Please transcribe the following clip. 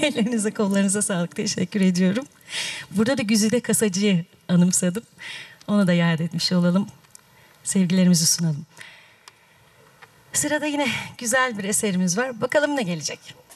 Ellerinize kollarınıza sağlık. Teşekkür ediyorum. Burada da Güzide Kasacı'yı anımsadım. Onu da yad etmiş olalım. Sevgilerimizi sunalım. Sırada yine güzel bir eserimiz var. Bakalım ne gelecek?